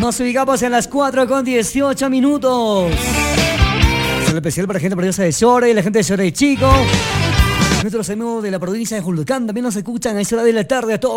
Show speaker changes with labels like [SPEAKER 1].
[SPEAKER 1] Nos ubicamos en las 4:18. Saludo especial para la gente preciosa de Shore, la gente de Shore Chico. Nuestros amigos de la provincia de Julcán también nos escuchan a esa hora de la tarde. A todos